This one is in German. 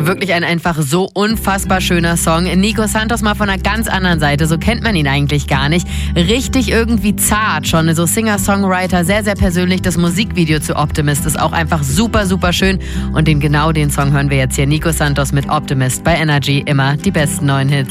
Wirklich ein einfach so unfassbar schöner Song. Nico Santos mal von einer ganz anderen Seite, so kennt man ihn eigentlich gar nicht. Richtig irgendwie zart schon, so Singer-Songwriter, sehr, sehr persönlich. Das Musikvideo zu Optimist ist auch einfach super, super schön. Und den Song hören wir jetzt hier. Nico Santos mit Optimist bei Energy, immer die besten neuen Hits.